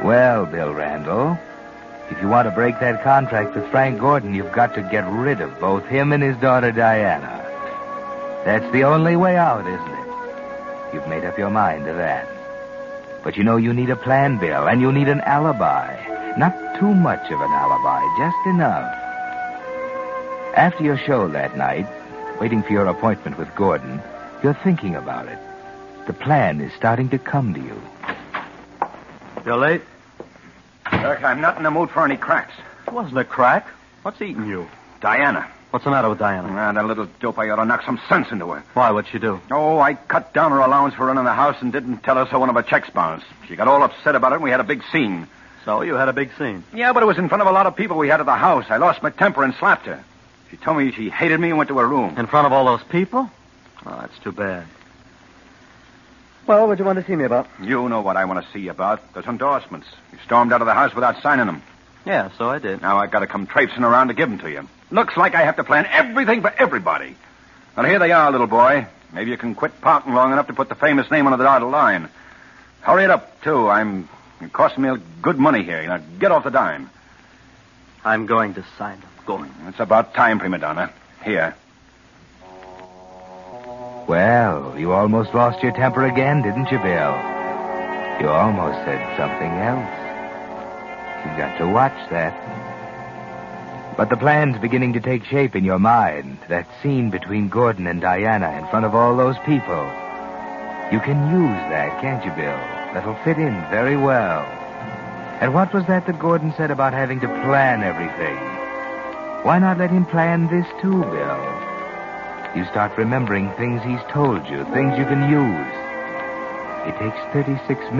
Well, Bill Randall, if you want to break that contract with Frank Gordon, you've got to get rid of both him and his daughter, Diana. That's the only way out, isn't it? You've made up your mind to that. But you know you need a plan, Bill, and you need an alibi. Not too much of an alibi, just enough. After your show that night, waiting for your appointment with Gordon, you're thinking about it. The plan is starting to come to you. You're late? Look, I'm not in the mood for any cracks. It wasn't a crack. What's eating you? Diana. What's the matter with Diana? That little dope, I ought to knock some sense into her. Why? What'd she do? Oh, I cut down her allowance for running the house and didn't tell her so one of her checks bounced. She got all upset about it and we had a big scene. So you had a big scene? Yeah, but it was in front of a lot of people we had at the house. I lost my temper and slapped her. She told me she hated me and went to her room. In front of all those people? Oh, that's too bad. Well, what'd you want to see me about? You know what I want to see you about. Those endorsements. You stormed out of the house without signing them. Yeah, so I did. Now I've got to come traipsing around to give them to you. Looks like I have to plan everything for everybody. Well, here they are, little boy. Maybe you can quit pouting long enough to put the famous name on the dotted line. Hurry it up, too. It costs me good money here. Now, get off the dime. I'm going to sign them. Going. It's about time, prima donna. Here. Well, you almost lost your temper again, didn't you, Bill? You almost said something else. You've got to watch that. But the plan's beginning to take shape in your mind. That scene between Gordon and Diana in front of all those people. You can use that, can't you, Bill? That'll fit in very well. And what was that Gordon said about having to plan everything? Why not let him plan this too, Bill? You start remembering things he's told you, things you can use. It takes 36 minutes.